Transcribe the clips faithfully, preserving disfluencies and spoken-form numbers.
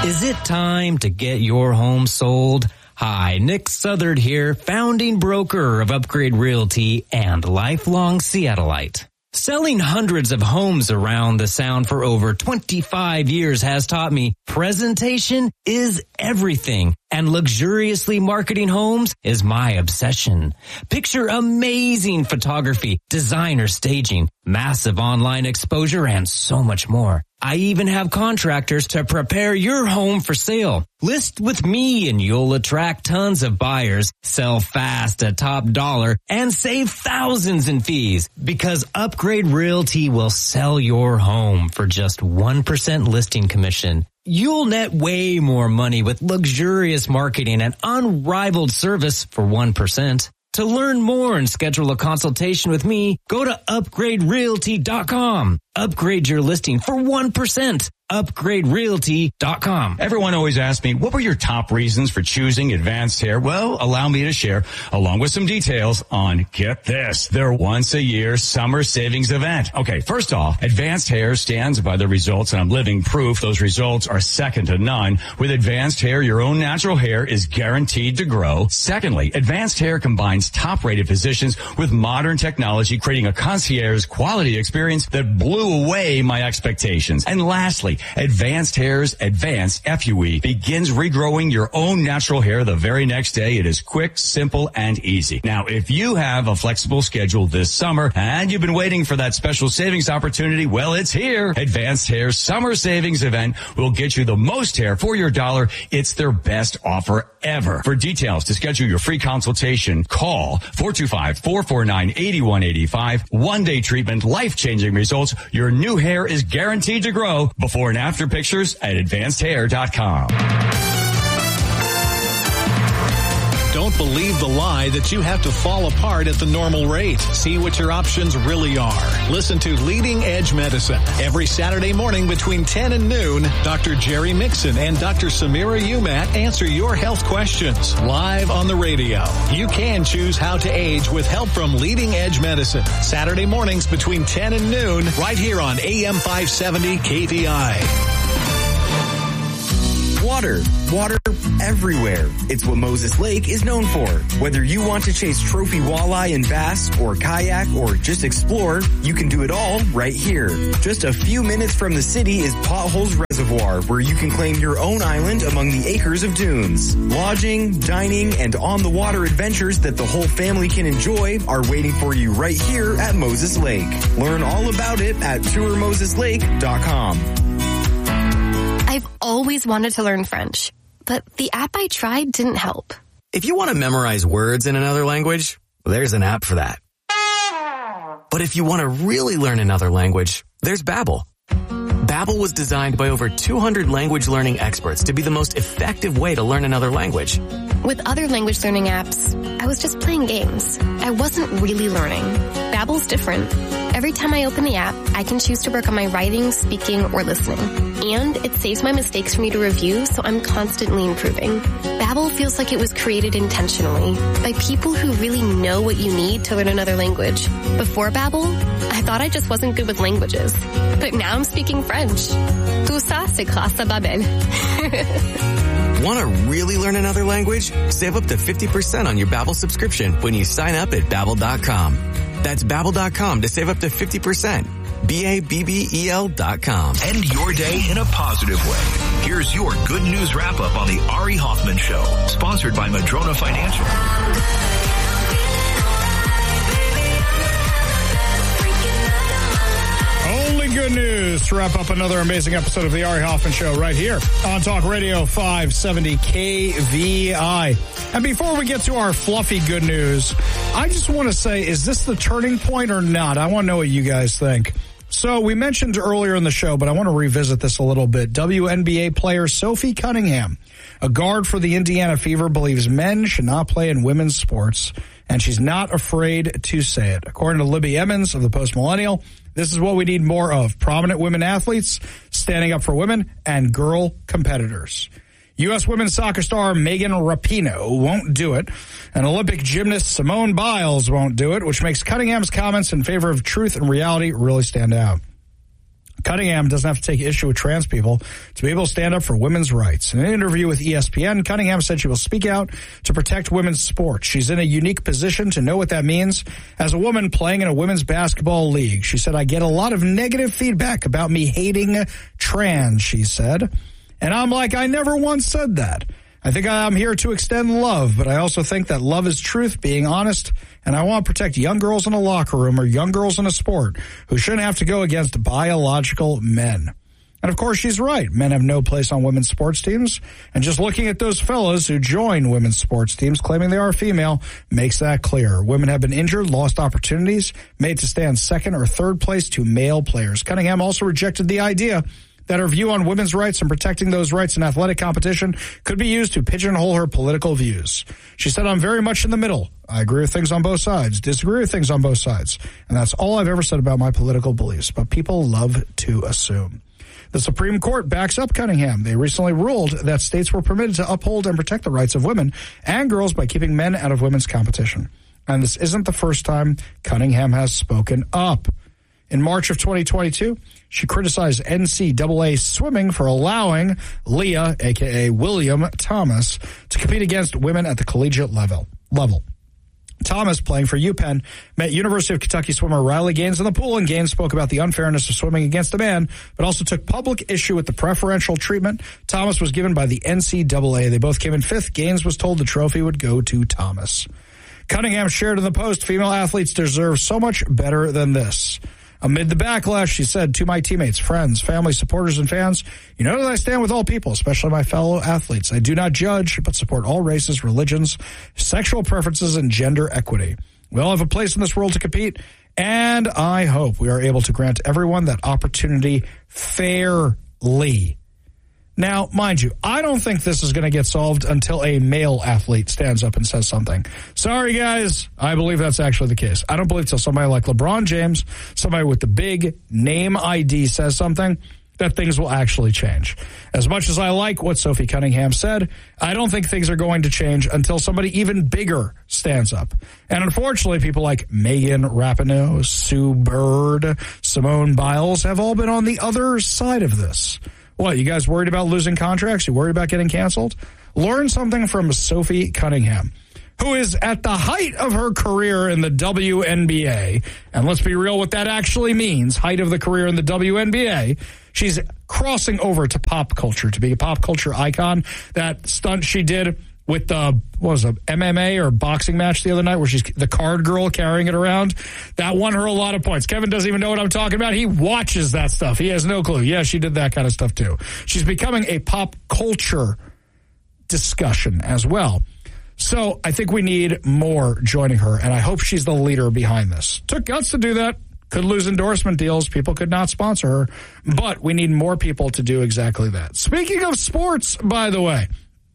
Is it time to get your home sold? Hi, Nick Southard here, founding broker of Upgrade Realty and lifelong Seattleite. Selling hundreds of homes around the Sound for over twenty-five years has taught me presentation is everything, and luxuriously marketing homes is my obsession. Picture amazing photography, designer staging, massive online exposure, and so much more. I even have contractors to prepare your home for sale. List with me and you'll attract tons of buyers, sell fast at top dollar, and save thousands in fees because Upgrade Realty will sell your home for just one percent listing commission. You'll net way more money with luxurious marketing and unrivaled service for one percent. To learn more and schedule a consultation with me, go to upgrade realty dot com. Upgrade your listing for one percent. upgrade realty dot com. Everyone always asks me, what were your top reasons for choosing Advanced Hair? Well, allow me to share, along with some details on, get this, their once-a-year summer savings event. Okay, first off, Advanced Hair stands by the results, and I'm living proof those results are second to none. With Advanced Hair, your own natural hair is guaranteed to grow. Secondly, Advanced Hair combines top-rated physicians with modern technology, creating a concierge quality experience that blew away my expectations. And lastly, Advanced Hair's Advanced F U E begins regrowing your own natural hair the very next day. It is quick, simple, and easy. Now, if you have a flexible schedule this summer and you've been waiting for that special savings opportunity, well, it's here. Advanced Hair's Summer Savings Event will get you the most hair for your dollar. It's their best offer ever. For details to schedule your free consultation, call four two five, four four nine, eight one eight five. One-day treatment, life-changing results. Your new hair is guaranteed to grow. Before and after pictures at advanced hair dot com. Don't believe the lie that you have to fall apart at the normal rate. See what your options really are. Listen to Leading Edge Medicine every Saturday morning between ten and noon. Doctor Jerry Mixon and Doctor Samira Umat answer your health questions live on the radio. You can choose how to age with help from Leading Edge Medicine. Saturday mornings between ten and noon right here on A M five seventy K V I. Water. Water everywhere. It's what Moses Lake is known for. Whether you want to chase trophy walleye and bass, or kayak, or just explore, you can do it all right here. Just a few minutes from the city is Potholes Reservoir, where you can claim your own island among the acres of dunes. Lodging, dining, and on-the-water adventures that the whole family can enjoy are waiting for you right here at Moses Lake. Learn all about it at tour moses lake dot com. I've always wanted to learn French, but the app I tried didn't help. If you want to memorize words in another language, well, there's an app for that. But if you want to really learn another language, there's Babbel. Babbel was designed by over two hundred language learning experts to be the most effective way to learn another language. With other language learning apps, I was just playing games. I wasn't really learning. Babbel's different. Every time I open the app, I can choose to work on my writing, speaking, or listening. And it saves my mistakes for me to review, so I'm constantly improving. Babbel feels like it was created intentionally by people who really know what you need to learn another language. Before Babbel, I thought I just wasn't good with languages. But now I'm speaking French. Tout ça, c'est grâce à Babbel. Want to really learn another language? Save up to fifty percent on your Babbel subscription when you sign up at babbel dot com. That's babbel dot com to save up to fifty percent. B A B B E L dot com. End your day in a positive way. Here's your good news wrap-up on the Ari Hoffman Show, sponsored by Madrona Financial. Only good news to wrap up another amazing episode of the Ari Hoffman Show right here on Talk Radio five seventy K V I. And before we get to our fluffy good news, I just want to say, is this the turning point or not? I want to know what you guys think. So we mentioned earlier in the show, but I want to revisit this a little bit. W N B A player Sophie Cunningham, a guard for the Indiana Fever, believes men should not play in women's sports, and she's not afraid to say it. According to Libby Emmons of the Post Millennial, this is what we need more of: prominent women athletes standing up for women and girl competitors. U S women's soccer star Megan Rapinoe won't do it, and Olympic gymnast Simone Biles won't do it, which makes Cunningham's comments in favor of truth and reality really stand out. Cunningham doesn't have to take issue with trans people to be able to stand up for women's rights. In an interview with E S P N, Cunningham said she will speak out to protect women's sports. She's in a unique position to know what that means as a woman playing in a women's basketball league. She said, I get a lot of negative feedback about me hating trans, she said. And I'm like, I never once said that. I think I'm here to extend love, but I also think that love is truth, being honest, and I want to protect young girls in a locker room or young girls in a sport who shouldn't have to go against biological men. And of course, she's right. Men have no place on women's sports teams. And just looking at those fellas who join women's sports teams claiming they are female makes that clear. Women have been injured, lost opportunities, made to stand second or third place to male players. Cunningham also rejected the idea that her view on women's rights and protecting those rights in athletic competition could be used to pigeonhole her political views. She said, I'm very much in the middle. I agree with things on both sides, disagree with things on both sides. And that's all I've ever said about my political beliefs. But people love to assume. The Supreme Court backs up Cunningham. They recently ruled that states were permitted to uphold and protect the rights of women and girls by keeping men out of women's competition. And this isn't the first time Cunningham has spoken up. In March of twenty twenty-two, she criticized N C double A swimming for allowing Leah, a k a. William Thomas, to compete against women at the collegiate level. level. Thomas, playing for UPenn, met University of Kentucky swimmer Riley Gaines in the pool, and Gaines spoke about the unfairness of swimming against a man, but also took public issue with the preferential treatment Thomas was given by the N C double A. They both came in fifth. Gaines was told the trophy would go to Thomas. Cunningham shared in the post, female athletes deserve so much better than this. Amid the backlash, she said, to my teammates, friends, family, supporters, and fans, you know that I stand with all people, especially my fellow athletes. I do not judge, but support all races, religions, sexual preferences, and gender equity. We all have a place in this world to compete, and I hope we are able to grant everyone that opportunity fairly. Now, mind you, I don't think this is going to get solved until a male athlete stands up and says something. Sorry, guys. I believe that's actually the case. I don't believe until somebody like LeBron James, somebody with the big name I D says something, that things will actually change. As much as I like what Sophie Cunningham said, I don't think things are going to change until somebody even bigger stands up. And unfortunately, people like Megan Rapinoe, Sue Bird, Simone Biles have all been on the other side of this. What, you guys worried about losing contracts? You worried about getting canceled? Learn something from Sophie Cunningham, who is at the height of her career in the W N B A. And let's be real what that actually means, height of the career in the W N B A. She's crossing over to pop culture, to be a pop culture icon. That stunt she did with the, what was it, M M A or boxing match the other night where she's the card girl carrying it around. That won her a lot of points. Kevin doesn't even know what I'm talking about. He watches that stuff. He has no clue. Yeah, she did that kind of stuff too. She's becoming a pop culture discussion as well. So I think we need more joining her, and I hope she's the leader behind this. Took guts to do that. Could lose endorsement deals. People could not sponsor her. But we need more people to do exactly that. Speaking of sports, by the way,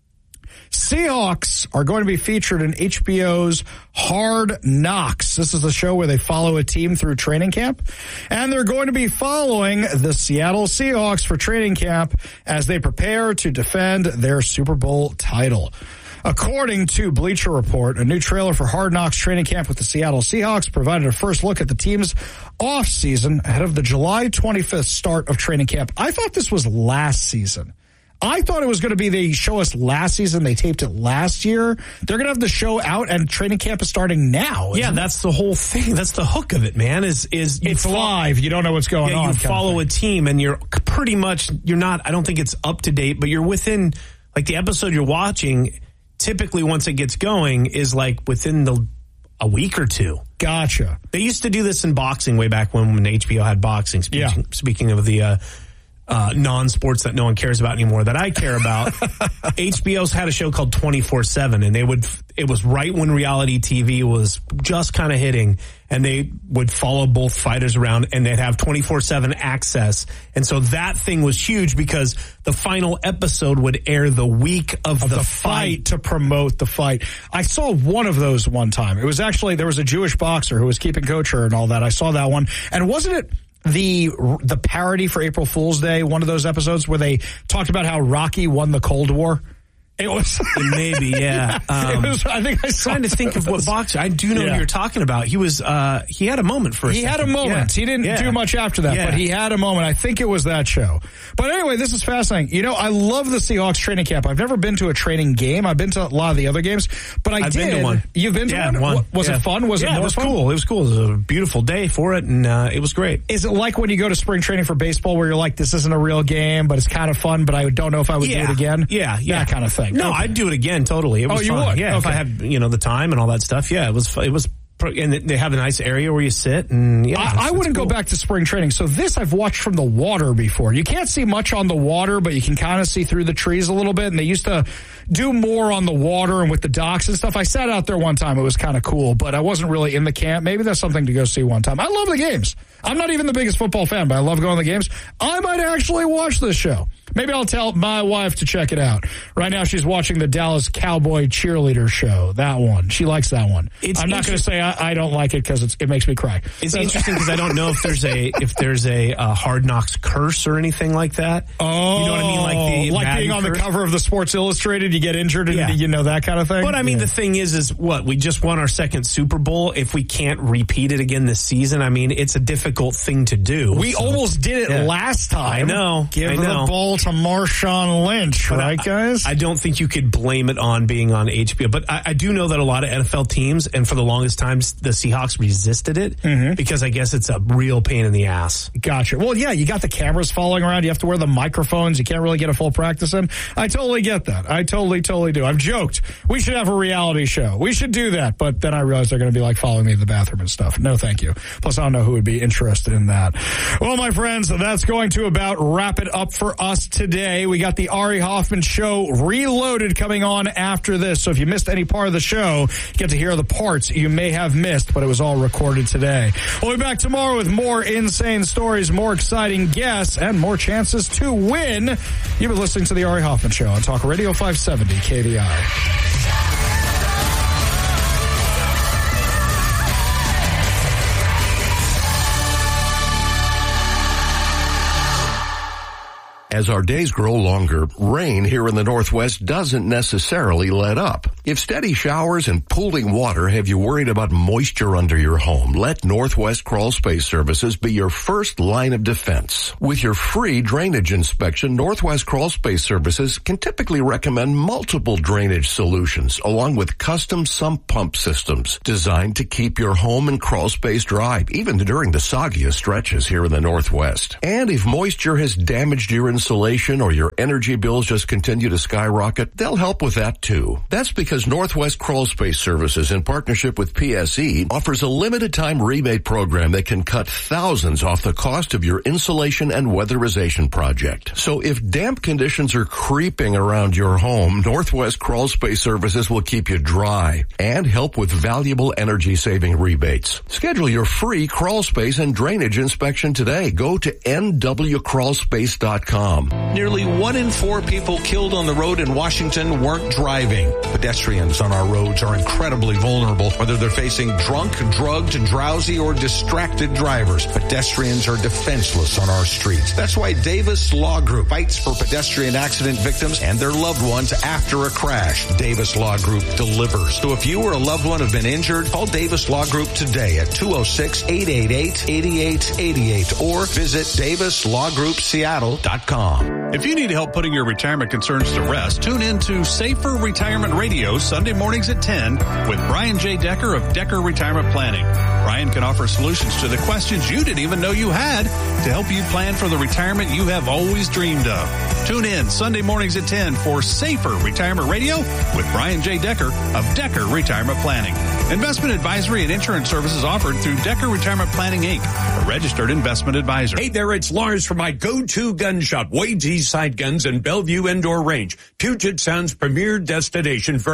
Seahawks are going to be featured in H B O's Hard Knocks. This is the show where they follow a team through training camp. And they're going to be following the Seattle Seahawks for training camp as they prepare to defend their Super Bowl title. According to Bleacher Report, a new trailer for Hard Knocks training camp with the Seattle Seahawks provided a first look at the team's offseason ahead of the July twenty-fifth start of training camp. I thought this was last season. I thought it was going to be they show us last season. They taped it last year. They're going to have the show out, and training camp is starting now. Yeah, that's the whole thing. That's the hook of it, man. Is is it's follow, live. You don't know what's going yeah, on. You follow a team, and you're pretty much you're not. I don't think it's up to date, but you're within like the episode you're watching. Typically, once it gets going, is like within the a week or two. Gotcha. They used to do this in boxing way back when when H B O had boxing. Speaking, yeah. speaking of the. Uh, Uh, non-sports that no one cares about anymore that I care about. H B O's had a show called twenty-four seven, and they would, it was right when reality T V was just kind of hitting, and they would follow both fighters around, and they'd have twenty-four seven access. And so that thing was huge because the final episode would air the week of, of the, the fight. fight to promote the fight. I saw one of those one time. It was actually, there was a Jewish boxer who was keeping kosher and all that. I saw that one. And wasn't it the the parody for April Fool's Day, one of those episodes where they talked about how Rocky won the Cold War? It was maybe, yeah. Um, it was, I think I was trying to think of what boxer. I do know yeah. what you're talking about. He was. Uh, he had a moment for. A he second. had a moment. Yeah. He didn't yeah. do much after that, yeah. but he had a moment. I think it was that show. But anyway, this is fascinating. You know, I love the Seahawks training camp. I've never been to a training game. I've been to a lot of the other games, but I I've did. Been to one. You've been to yeah, one? one. Was yeah. it fun? Was yeah, it more it was fun? cool. It was cool. It was a beautiful day for it, and uh, it was great. Is it like when you go to spring training for baseball, where you're like, "This isn't a real game, but it's kind of fun, but I don't know if I would yeah. do it again"? Yeah, yeah, that kind of thing. No, okay. I'd do it again. Totally. It was oh, you fun. would? Yeah, okay. if I had you know the time and all that stuff. Yeah, it was. It was. And they have a nice area where you sit, and yeah, I, I wouldn't cool. go back to spring training. So this I've watched from the water before. You can't see much on the water, but you can kind of see through the trees a little bit. And they used to do more on the water and with the docks and stuff. I sat out there one time; it was kind of cool, but I wasn't really in the camp. Maybe that's something to go see one time. I love the games. I'm not even the biggest football fan, but I love going to the games. I might actually watch this show. Maybe I'll tell my wife to check it out. Right now, she's watching the Dallas Cowboy cheerleader show. That one. She likes that one. It's I'm not going to say I, I don't like it because it makes me cry. It's That's, interesting because I don't know if there's a if there's a, a Hard Knocks curse or anything like that. Oh, you know what I mean? Like the like Madden being on curse? the cover of the Sports Illustrated, you get injured and yeah. you know that kind of thing. But I mean, yeah. the thing is, is what we just won our second Super Bowl. If we can't repeat it again this season, I mean, it's a difficult thing to do. We so. almost did it yeah. last time. I know. Give I know. the ball to Marshawn Lynch, but right, I, guys? I don't think you could blame it on being on H B O. But I, I do know that a lot of N F L teams, and for the longest time, the Seahawks resisted it mm-hmm. because I guess it's a real pain in the ass. Gotcha. Well, yeah, you got the cameras following around. You have to wear the microphones. You can't really get a full practice in. I totally get that. I totally, totally do. I've joked. We should have a reality show. We should do that. But then I realized they're going to be like following me in the bathroom and stuff. No, thank you. Plus, I don't know who would be interested in that. Well, my friends, that's going to about wrap it up for us today. We got the Ari Hoffman Show Reloaded coming on after this. So if you missed any part of the show, you get to hear the parts you may have missed, but it was all recorded today. We'll be back tomorrow with more insane stories, more exciting guests, and more chances to win. You've been listening to the Ari Hoffman Show on Talk Radio five seventy K V I. As our days grow longer, rain here in the Northwest doesn't necessarily let up. If steady showers and pooling water have you worried about moisture under your home, let Northwest Crawl Space Services be your first line of defense. With your free drainage inspection, Northwest Crawl Space Services can typically recommend multiple drainage solutions along with custom sump pump systems designed to keep your home and crawl space dry, even during the soggiest stretches here in the Northwest. And if moisture has damaged your insulation or your energy bills just continue to skyrocket, they'll help with that too. That's because Northwest Crawl Space Services, in partnership with P S E, offers a limited time rebate program that can cut thousands off the cost of your insulation and weatherization project. So if damp conditions are creeping around your home, Northwest Crawl Space Services will keep you dry and help with valuable energy saving rebates. Schedule your free crawl space and drainage inspection today. Go to N W crawl space dot com. Nearly one in four people killed on the road in Washington weren't driving. Pedestrians on our roads are incredibly vulnerable, whether they're facing drunk, drugged, drowsy, or distracted drivers. Pedestrians are defenseless on our streets. That's why Davis Law Group fights for pedestrian accident victims and their loved ones after a crash. Davis Law Group delivers. So if you or a loved one have been injured, call Davis Law Group today at two oh six, eight eight eight, eight eight eight eight or visit davis law group seattle dot com. If you need help putting your retirement concerns to rest, tune in to Safer Retirement Radio Sunday mornings at ten with Brian J. Decker of Decker Retirement Planning. Brian can offer solutions to the questions you didn't even know you had to help you plan for the retirement you have always dreamed of. Tune in Sunday mornings at ten for Safer Retirement Radio with Brian J. Decker of Decker Retirement Planning. Investment advisory and insurance services offered through Decker Retirement Planning, Incorporated, a registered investment advisor. Hey there, it's Lars from my go-to gun shop, Wade's Eastside Guns in Bellevue Indoor Range, Puget Sound's premier destination for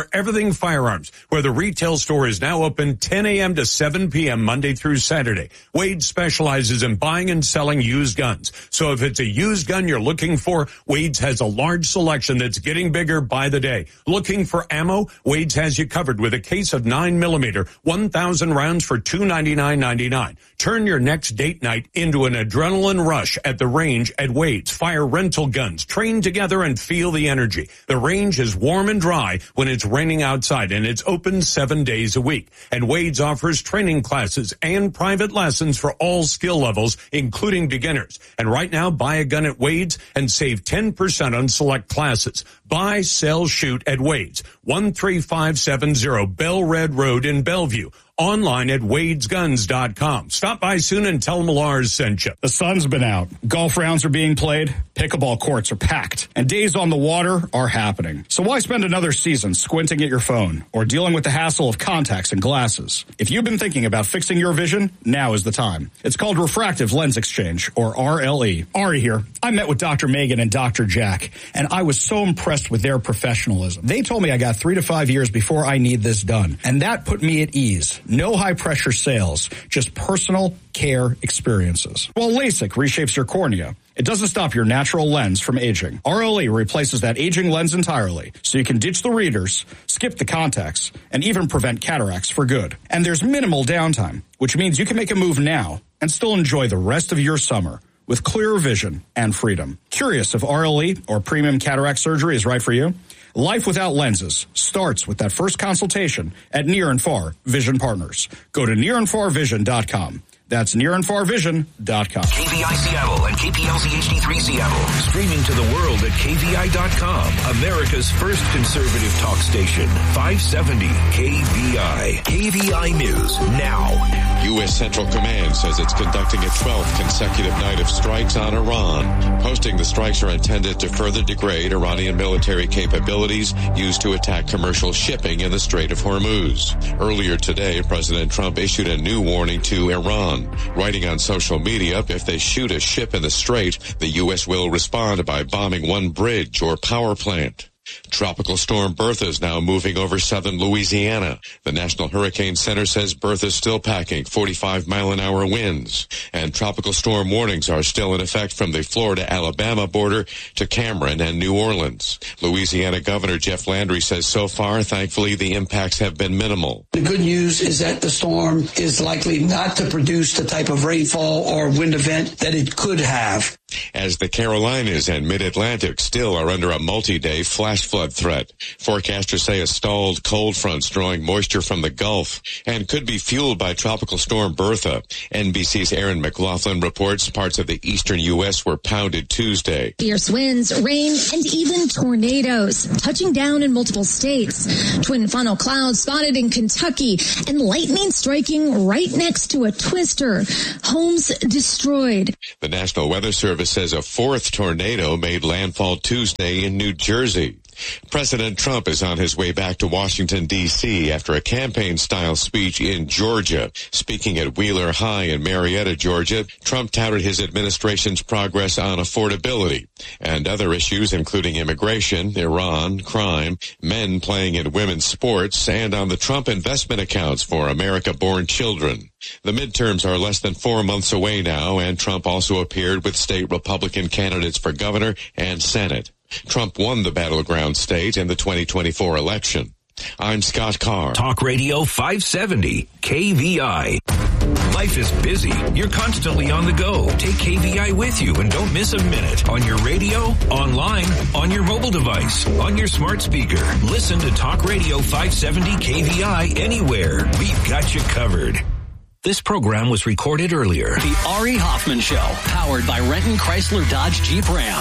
for everything firearms, where the retail store is now open ten a.m. to seven p.m. Monday through Saturday. Wade specializes in buying and selling used guns. So if it's a used gun you're looking for, Wade's has a large selection that's getting bigger by the day. Looking for ammo? Wade's has you covered with a case of nine millimeter, one thousand rounds for two hundred ninety-nine ninety-nine. Turn your next date night into an adrenaline rush at the range at Wade's. Fire rental guns. Train together and feel the energy. The range is warm and dry when it's raining outside, and it's open seven days a week. And Wade's offers training classes and private lessons for all skill levels, including beginners. And right now, buy a gun at Wade's and save ten percent on select classes. Buy, sell, shoot at Wade's. one three five seven zero Bell Red Road in Bellevue. Online at wades guns dot com. Stop by soon and tell them Lars sent you. The sun's been out. Golf rounds are being played. Pickleball courts are packed. And days on the water are happening. So why spend another season squinting at your phone or dealing with the hassle of contacts and glasses? If you've been thinking about fixing your vision, now is the time. It's called Refractive Lens Exchange, or R L E. Ari here. I met with Doctor Megan and Doctor Jack, and I was so impressed with their professionalism. They told me I got three to five years before I need this done, and that put me at ease. No high-pressure sales, just personal care experiences. While LASIK reshapes your cornea, it doesn't stop your natural lens from aging. R L E replaces that aging lens entirely, so you can ditch the readers, skip the contacts, and even prevent cataracts for good. And there's minimal downtime, which means you can make a move now and still enjoy the rest of your summer with clearer vision and freedom. Curious if R L E or premium cataract surgery is right for you? Life without lenses starts with that first consultation at Near and Far Vision Partners. Go to near and far vision dot com. That's near and far vision dot com. K V I Seattle and K P L Z H D three Seattle. Streaming to the world at K V I dot com. America's first conservative talk station. five seventy K V I. K V I News now. U S Central Command says it's conducting a twelfth consecutive night of strikes on Iran. Posting the strikes are intended to further degrade Iranian military capabilities used to attack commercial shipping in the Strait of Hormuz. Earlier today, President Trump issued a new warning to Iran. Writing on social media, if they shoot a ship in the strait, the U S will respond by bombing one bridge or power plant. Tropical storm Bertha is now moving over southern Louisiana. The National Hurricane Center says Bertha is still packing forty-five mile an hour winds, and tropical storm warnings are still in effect from the Florida-Alabama border to Cameron and New Orleans. Louisiana Governor Jeff Landry says so far, thankfully, the impacts have been minimal. The good news is that the storm is likely not to produce the type of rainfall or wind event that it could have. As the Carolinas and Mid-Atlantic still are under a multi-day flash flood threat. Forecasters say a stalled cold front's drawing moisture from the Gulf and could be fueled by tropical storm Bertha. N B C's Aaron McLaughlin reports parts of the eastern U S were pounded Tuesday. Fierce winds, rain, and even tornadoes touching down in multiple states. Twin funnel clouds spotted in Kentucky and lightning striking right next to a twister. Homes destroyed. The National Weather Service says a fourth tornado made landfall Tuesday in New Jersey. President Trump is on his way back to Washington, D C after a campaign-style speech in Georgia. Speaking at Wheeler High in Marietta, Georgia, Trump touted his administration's progress on affordability and other issues including immigration, Iran, crime, men playing in women's sports, and on the Trump investment accounts for America-born children. The midterms are less than four months away now, and Trump also appeared with state Republican candidates for governor and Senate. Trump won the battleground state in the twenty twenty-four election. I'm Scott Carr. Talk Radio five seventy K V I. Life is busy. You're constantly on the go. Take K V I with you and don't miss a minute. On your radio, online, on your mobile device, on your smart speaker. Listen to Talk Radio five seventy K V I anywhere. We've got you covered. This program was recorded earlier. The Ari Hoffman Show, powered by Renton Chrysler Dodge Jeep Ram.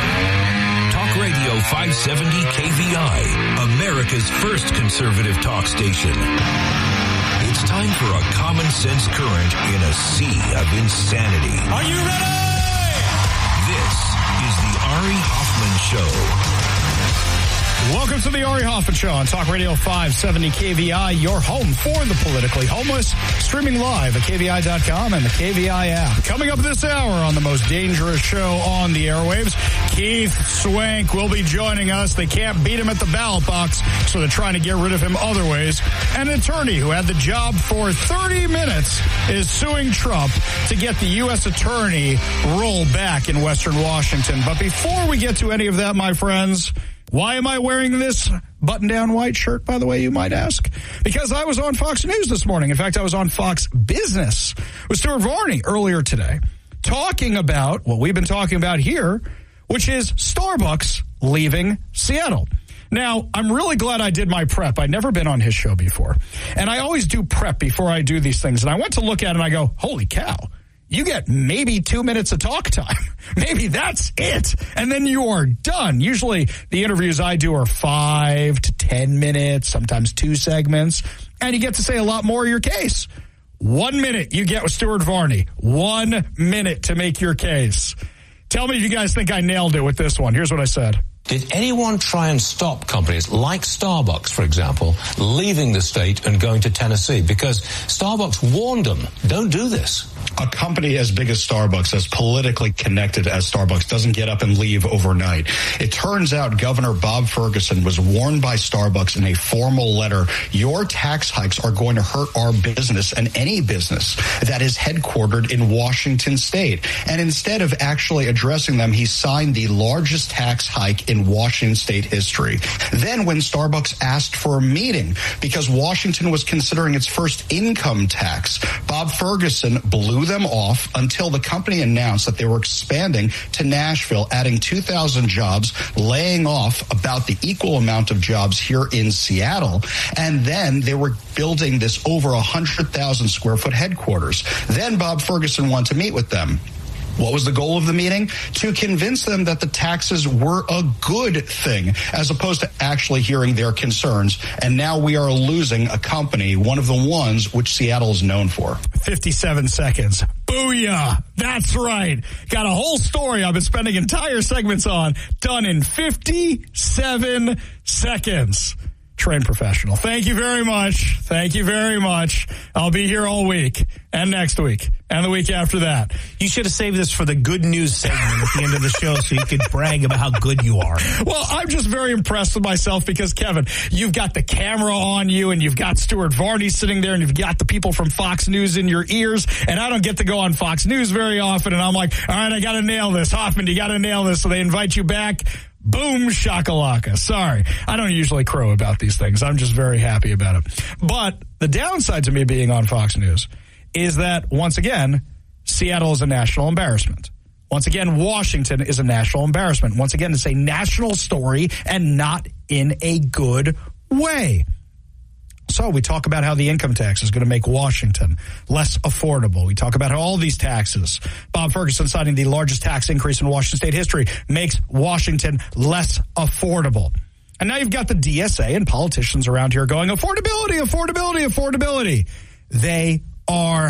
Talk Radio five seventy K V I, America's first conservative talk station. It's time for a common sense current in a sea of insanity. Are you ready? This is the Ari Hoffman Show. Welcome Welcome to the Ari Hoffman Show on Talk Radio five seventy K V I, your home for the politically homeless. Streaming live at K V I dot com and the K V I app. Coming up this hour on the most dangerous show on the airwaves, Keith Swank will be joining us. They can't beat him at the ballot box, so they're trying to get rid of him other ways. An attorney who had the job for thirty minutes is suing Trump to get the U S attorney role back in Western Washington. But before we get to any of that, my friends, why am I wearing this button-down white shirt, by the way, you might ask? Because I was on Fox News this morning. In fact, I was on Fox Business with Stuart Varney earlier today, talking about what we've been talking about here, which is Starbucks leaving Seattle. Now, I'm really glad I did my prep. I'd never been on his show before. And I always do prep before I do these things. And I went to look at it and I go, holy cow. You get maybe two minutes of talk time. Maybe that's it. And then you are done. Usually the interviews I do are five to ten minutes, sometimes two segments. And you get to say a lot more of your case. One minute you get with Stuart Varney. One minute to make your case. Tell me if you guys think I nailed it with this one. Here's what I said. Did anyone try and stop companies like Starbucks, for example, leaving the state and going to Tennessee? Because Starbucks warned them, don't do this. A company as big as Starbucks, as politically connected as Starbucks, doesn't get up and leave overnight. It turns out Governor Bob Ferguson was warned by Starbucks in a formal letter, your tax hikes are going to hurt our business and any business that is headquartered in Washington state. And instead of actually addressing them, he signed the largest tax hike in Washington state history. Then when Starbucks asked for a meeting because Washington was considering its first income tax, Bob Ferguson blew them off until the company announced that they were expanding to Nashville, adding two thousand jobs, laying off about the equal amount of jobs here in Seattle. And then they were building this over one hundred thousand square foot headquarters. Then Bob Ferguson wanted to meet with them. What was the goal of the meeting? To convince them that the taxes were a good thing, as opposed to actually hearing their concerns. And now we are losing a company, one of the ones which Seattle is known for. fifty-seven seconds. Booyah. That's right. Got a whole story I've been spending entire segments on, done in fifty-seven seconds. Trained professional. Thank you very much. Thank you very much. I'll be here all week and next week and the week after that. You should have saved this for the good news segment at the end of the show so you could brag about how good you are. Well, I'm just very impressed with myself because, Kevin, you've got the camera on you and you've got Stuart Varney sitting there and you've got the people from Fox News in your ears, and I don't get to go on Fox News very often, and I'm like, all right, I got to nail this. Hoffman, you got to nail this. So they invite you back. Boom, shakalaka. Sorry. I don't usually crow about these things. I'm just very happy about it. But the downside to me being on Fox News is that, once again, Seattle is a national embarrassment. Once again, Washington is a national embarrassment. Once again, it's a national story and not in a good way. So we talk about how the income tax is going to make Washington less affordable. We talk about how all these taxes, Bob Ferguson signing the largest tax increase in Washington state history, makes Washington less affordable. And now you've got the D S A and politicians around here going, affordability, affordability, affordability. They are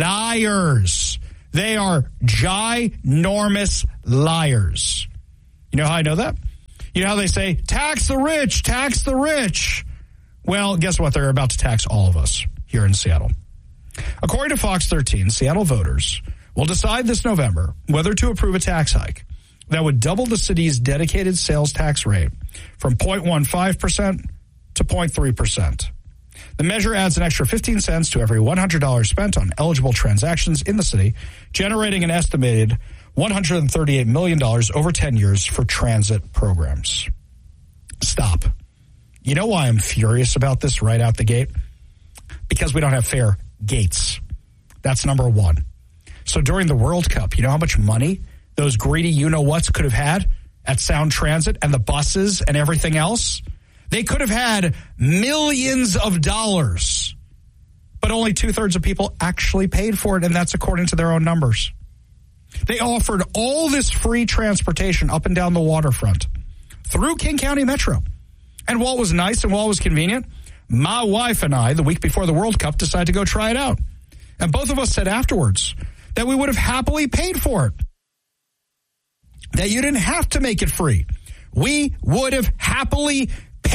liars. They are ginormous liars. You know how I know that? You know how they say, tax the rich, tax the rich. Well, guess what? They're about to tax all of us here in Seattle. According to Fox thirteen, Seattle voters will decide this November whether to approve a tax hike that would double the city's dedicated sales tax rate from zero point one five percent to zero point three percent. The measure adds an extra fifteen cents to every one hundred dollars spent on eligible transactions in the city, generating an estimated one hundred thirty-eight million dollars over ten years for transit programs. Stop. You know why I'm furious about this right out the gate? Because we don't have fair gates. That's number one. So during the World Cup, you know how much money those greedy you-know-whats could have had at Sound Transit and the buses and everything else? They could have had millions of dollars, but only two-thirds of people actually paid for it, and that's according to their own numbers. They offered all this free transportation up and down the waterfront through King County Metro. And while it was nice and while it was convenient, my wife and I, the week before the World Cup, decided to go try it out. And both of us said afterwards that we would have happily paid for it. That you didn't have to make it free. We would have happily paid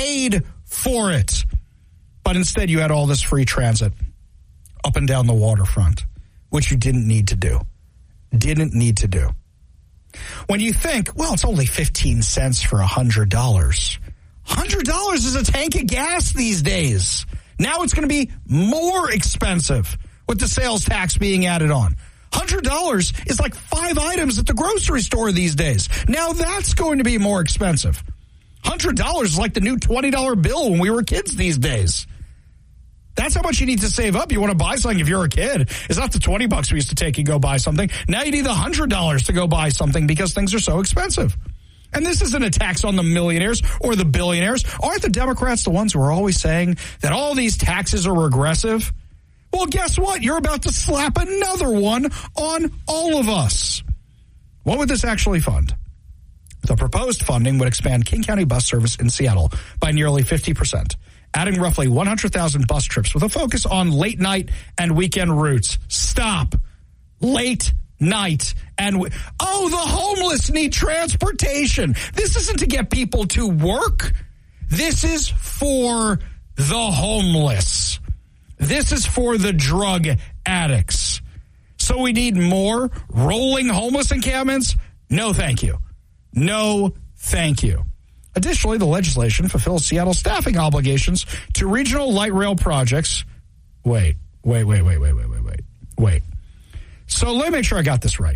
paid for it. But instead, you had all this free transit up and down the waterfront, which you didn't need to do. Didn't need to do. When you think, well, it's only fifteen cents for one hundred dollars. one hundred dollars is a tank of gas these days. Now it's going to be more expensive with the sales tax being added on. one hundred dollars is like five items at the grocery store these days. Now that's going to be more expensive. one hundred dollars is like the new twenty dollar bill when we were kids these days. That's how much you need to save up. You want to buy something if you're a kid. It's not the twenty bucks we used to take and go buy something. Now you need the one hundred dollars to go buy something because things are so expensive. And this isn't a tax on the millionaires or the billionaires. Aren't the Democrats the ones who are always saying that all these taxes are regressive? Well, guess what? You're about to slap another one on all of us. What would this actually fund? The proposed funding would expand King County bus service in Seattle by nearly fifty percent, adding roughly one hundred thousand bus trips with a focus on late night and weekend routes. Stop. Late night and we- oh, the homeless need transportation. This isn't to get people to work. This is for the homeless. This is for the drug addicts. So we need more rolling homeless encampments? No, thank you. No, thank you. Additionally, the legislation fulfills Seattle's staffing obligations to regional light rail projects. Wait, wait, wait, wait, wait, wait, wait, wait, wait. So let me make sure I got this right.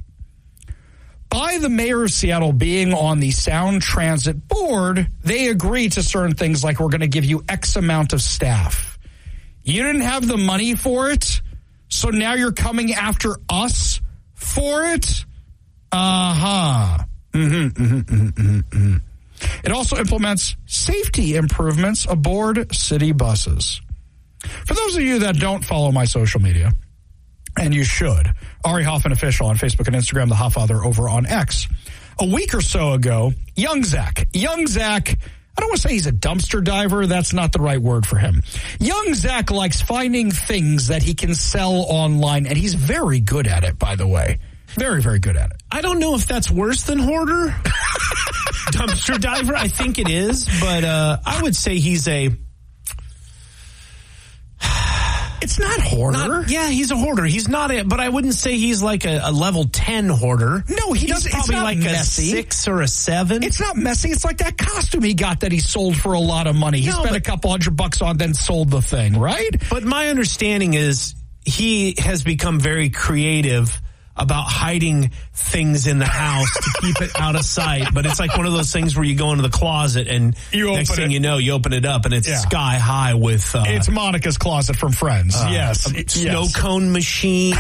By the mayor of Seattle being on the Sound Transit Board, they agree to certain things like we're going to give you X amount of staff. You didn't have the money for it, so now you're coming after us for it? Uh-huh. Mm-hmm, mm-hmm, mm-hmm, mm-hmm, mm-hmm. It also implements safety improvements aboard city buses. For those of you that don't follow my social media, and you should, Ari Hoffman Official on Facebook and Instagram, The Hoffather over on X. A week or so ago, Young Zach, Young Zach, I don't want to say he's a dumpster diver. That's not the right word for him. Young Zach likes finding things that he can sell online, and he's very good at it, by the way. Very, very good at it. I don't know if that's worse than hoarder. Dumpster diver, I think it is, but uh, I would say he's a... It's not hoarder. Not, yeah, he's a hoarder. He's not a, but I wouldn't say he's like a, a level ten hoarder. No, he he's doesn't. Probably it's not like messy. a six or a seven. It's not messy. It's like that costume he got that he sold for a lot of money. He no, spent but, a couple hundred bucks on, then sold the thing, right? But my understanding is he has become very creative about hiding things in the house to keep it out of sight. But it's like one of those things where you go into the closet and you next thing it. you know, you open it up and it's yeah. sky high with... Uh, it's Monica's closet from Friends. Uh, yes. Snow yes. cone machines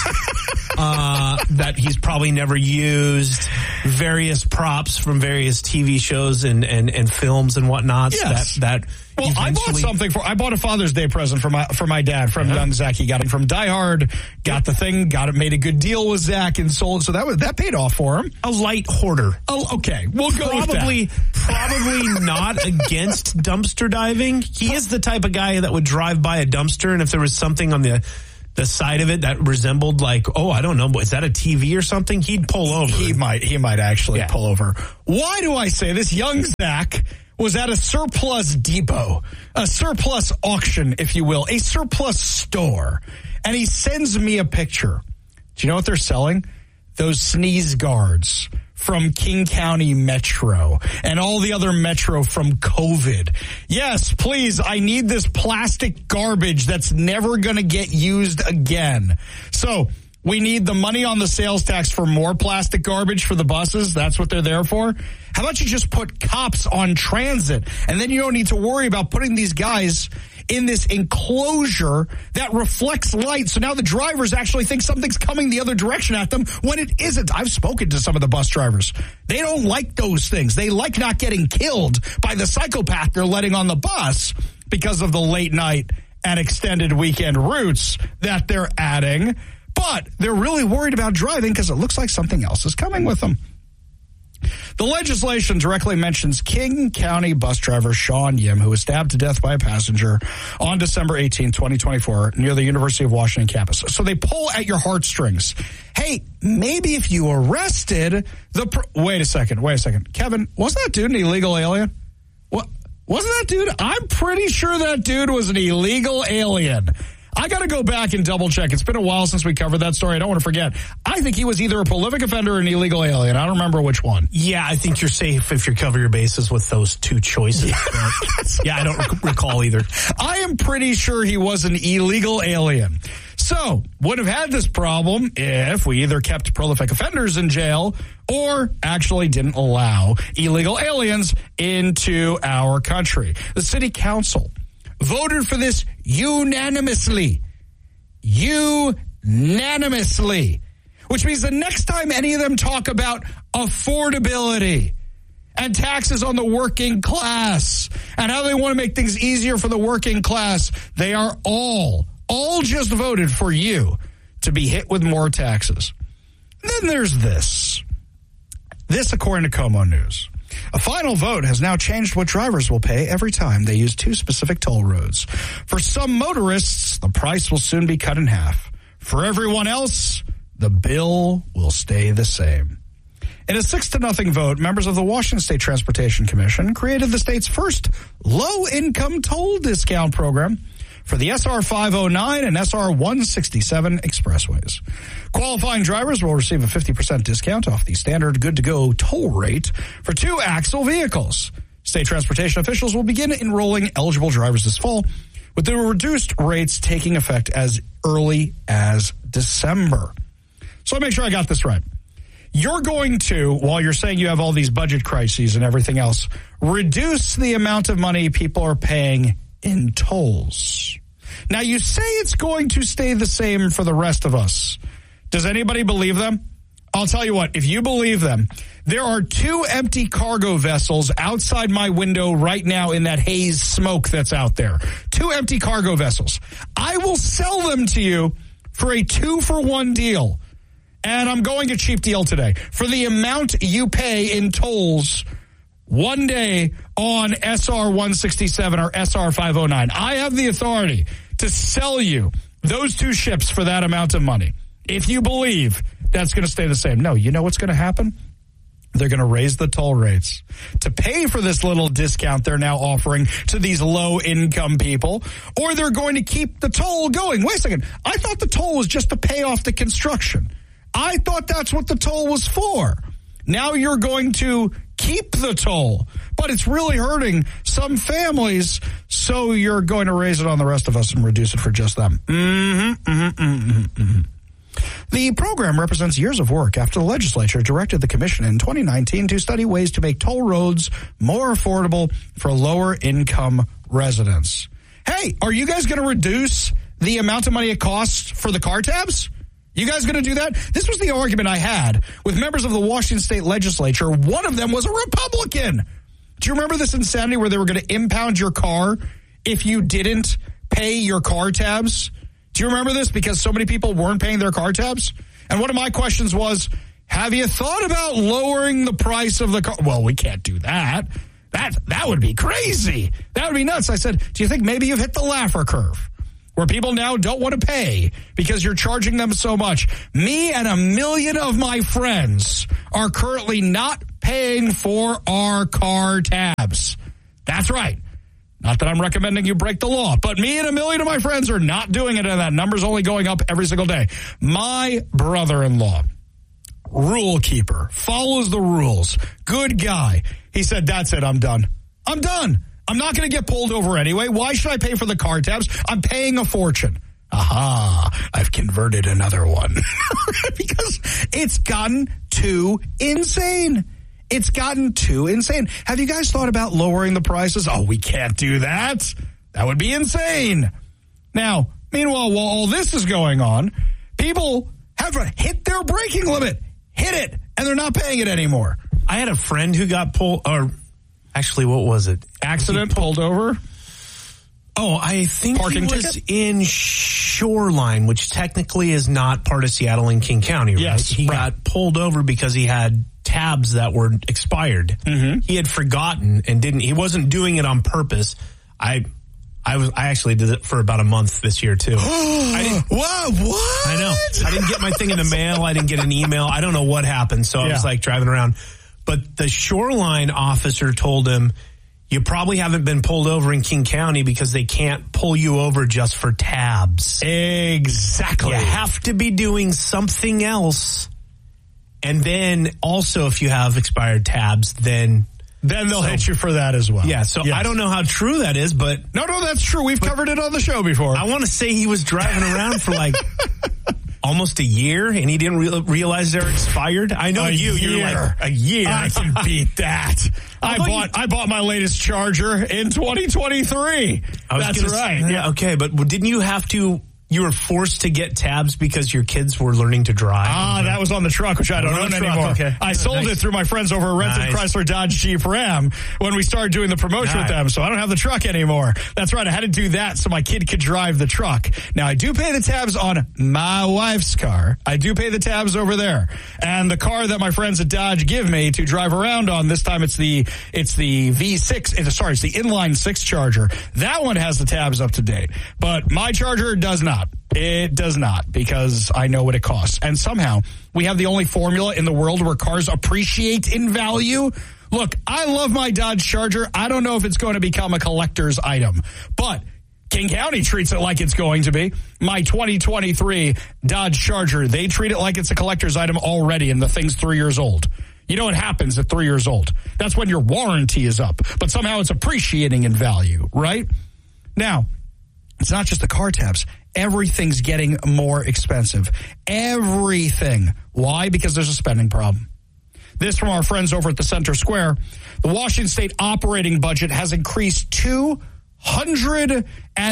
uh, that he's probably never used. Various props from various T V shows and, and, and films and whatnot. Yes. That, that well, I bought something for, I bought a Father's Day present for my, for my dad from yeah. Young Zach. He got it from Die Hard, got the thing, got it, made a good deal with Zach and sold. So that was, that paid off for him. A light hoarder. Oh, okay. We'll go probably, with that. Probably not against dumpster diving. He is the type of guy that would drive by a dumpster and if there was something on the, the side of it that resembled like, oh, I don't know, is that a T V or something? He'd pull over. He might, he might actually yeah. pull over. Why do I say this? Young Zach was at a surplus depot, a surplus auction, if you will, a surplus store. And he sends me a picture. Do you know what they're selling? Those sneeze guards from King County Metro and all the other Metro from COVID. Yes, please, I need this plastic garbage that's never going to get used again. So we need the money on the sales tax for more plastic garbage for the buses. That's what they're there for. How about you just put cops on transit and then you don't need to worry about putting these guys in this enclosure that reflects light. So now the drivers actually think something's coming the other direction at them when it isn't. I've spoken to some of the bus drivers. They don't like those things. They like not getting killed by the psychopath they're letting on the bus because of the late night and extended weekend routes that they're adding. But they're really worried about driving because it looks like something else is coming with them. The legislation directly mentions King County bus driver Sean Yim, who was stabbed to death by a passenger on December eighteenth, twenty twenty-four, near the University of Washington campus. So they pull at your heartstrings. Hey, maybe if you arrested the... Pr- wait a second, wait a second. Kevin, wasn't that dude an illegal alien? What? Wasn't that dude? I'm pretty sure that dude was an illegal alien. I got to go back and double check. It's been a while since we covered that story. I don't want to forget. I think he was either a prolific offender or an illegal alien. I don't remember which one. Yeah, I think you're safe if you cover your bases with those two choices. Yeah, I don't recall either. I am pretty sure he was an illegal alien. So, would have had this problem if we either kept prolific offenders in jail or actually didn't allow illegal aliens into our country. The city council voted for this unanimously. Unanimously. Which means the next time any of them talk about affordability and taxes on the working class and how they want to make things easier for the working class, they are all, all just voted for you to be hit with more taxes. And then there's this. This, according to Como News. A final vote has now changed what drivers will pay every time they use two specific toll roads. For some motorists, the price will soon be cut in half. For everyone else, the bill will stay the same. In a six to nothing vote, members of the Washington State Transportation Commission created the state's first low-income toll discount program for the S R five oh nine and S R one sixty-seven expressways. Qualifying drivers will receive a fifty percent discount off the standard good-to-go toll rate for two-axle vehicles. State transportation officials will begin enrolling eligible drivers this fall, with the reduced rates taking effect as early as December. So let me make sure I got this right. You're going to, while you're saying you have all these budget crises and everything else, reduce the amount of money people are paying in tolls. Now, you say it's going to stay the same for the rest of us. Does anybody believe them? I'll tell you what, if you believe them, there are two empty cargo vessels outside my window right now in that haze smoke that's out there. Two empty cargo vessels. I will sell them to you for a two-for-one deal. And I'm going a cheap deal today. For the amount you pay in tolls one day on S R one sixty-seven or S R five oh nine. I have the authority to sell you those two ships for that amount of money. If you believe that's going to stay the same. No, you know what's going to happen? They're going to raise the toll rates to pay for this little discount they're now offering to these low-income people, or they're going to keep the toll going. Wait a second. I thought the toll was just to pay off the construction. I thought that's what the toll was for. Now you're going to keep the toll, but it's really hurting some families, so you're going to raise it on the rest of us and reduce it for just them. Mm-hmm, mm-hmm, mm-hmm, mm-hmm. The program represents years of work after the legislature directed the commission in twenty nineteen to study ways to make toll roads more affordable for lower-income residents. Hey, are you guys going to reduce the amount of money it costs for the car tabs? You guys going to do that? This was the argument I had with members of the Washington State Legislature. One of them was a Republican. Do you remember this insanity where they were going to impound your car if you didn't pay your car tabs? Do you remember this? Because so many people weren't paying their car tabs. And one of my questions was, have you thought about lowering the price of the car? Well, we can't do that. That, that would be crazy. That would be nuts. I said, do you think maybe you've hit the Laffer curve, where people now don't want to pay because you're charging them so much? Me and a million of my friends are currently not paying for our car tabs. That's right. Not that I'm recommending you break the law, but me and a million of my friends are not doing it, and that number's only going up every single day. My brother-in-law, rule keeper, follows the rules, good guy. He said, that's it, I'm done. I'm done. I'm not going to get pulled over anyway. Why should I pay for the car tabs? I'm paying a fortune. Aha, I've converted another one. Because it's gotten too insane. It's gotten too insane. Have you guys thought about lowering the prices? Oh, we can't do that. That would be insane. Now, meanwhile, while all this is going on, people have hit their braking limit. Hit it. And they're not paying it anymore. I had a friend who got pulled, or actually, what was it? Accident, pulled over? Oh, I think Parking he was ticket? in Shoreline, which technically is not part of Seattle and King County, right? Yes, he right. got pulled over because he had tabs that were expired. Mm-hmm. He had forgotten and didn't, he wasn't doing it on purpose. I, I was, I actually did it for about a month this year too. I didn't, what? What? I know. I didn't get my thing in the mail. I didn't get an email. I don't know what happened. So I yeah. was like driving around, but the Shoreline officer told him, you probably haven't been pulled over in King County because they can't pull you over just for tabs. Exactly. You have to be doing something else. And then also if you have expired tabs, then... Then they'll so, hit you for that as well. Yeah, so yes. I don't know how true that is, but... No, no, that's true. We've covered it on the show before. I want to say he was driving around for like almost a year, and he didn't re- realize they're expired. I know a you. Year. You're like, a year. I can beat that. I bought you- I bought my latest Charger in twenty twenty-three. That's right. Say, yeah, okay, but didn't you have to... You were forced to get tabs because your kids were learning to drive. Ah, that was on the truck, which I don't own anymore. Okay. I sold nice. it through my friends over at Rented nice. Chrysler Dodge Jeep Ram when we started doing the promotion nice. with them, so I don't have the truck anymore. That's right, I had to do that so my kid could drive the truck. Now, I do pay the tabs on my wife's car. I do pay the tabs over there. And the car that my friends at Dodge give me to drive around on, this time it's the it's the V six, it's, sorry, it's the inline six Charger. That one has the tabs up to date. But my Charger does not. It does not, because I know what it costs. And somehow we have the only formula in the world where cars appreciate in value. Look, I love my Dodge Charger. I don't know if it's going to become a collector's item, but King County treats it like it's going to be. My twenty twenty-three Dodge Charger, they treat it like it's a collector's item already, and the thing's three years old. You know what happens at three years old? That's when your warranty is up, but somehow it's appreciating in value, right? Now, it's not just the car tabs. Everything's getting more expensive. Everything. Why? Because there's a spending problem. This from our friends over at the Center Square. The Washington State operating budget has increased two hundred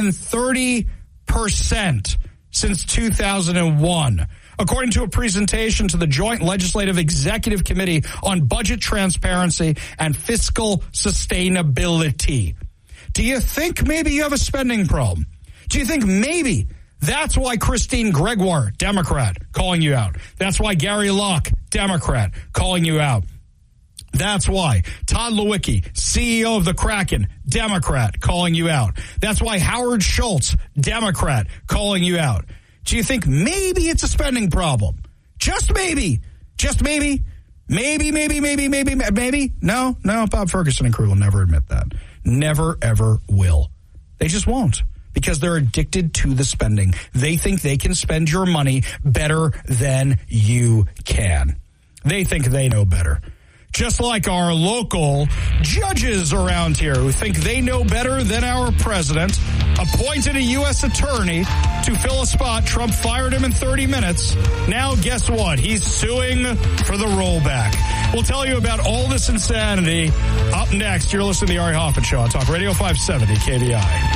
thirty percent since two thousand one. According to a presentation to the Joint Legislative Executive Committee on Budget Transparency and Fiscal Sustainability. Do you think maybe you have a spending problem? Do you think maybe that's why Christine Gregoire, Democrat, calling you out? That's why Gary Locke, Democrat, calling you out. That's why Todd Lewicki, C E O of the Kraken, Democrat, calling you out. That's why Howard Schultz, Democrat, calling you out. Do you think maybe it's a spending problem? Just maybe. Just maybe. Maybe, maybe, maybe, maybe, maybe. No, no, Bob Ferguson and crew will never admit that. Never, ever will. They just won't. Because they're addicted to the spending. They think they can spend your money better than you can. They think they know better. Just like our local judges around here who think they know better than our president, appointed a U S attorney to fill a spot. Trump fired him in thirty minutes. Now, guess what? He's suing for the rollback. We'll tell you about all this insanity up next. You're listening to the Ari Hoffman Show on Talk Radio five seventy K V I.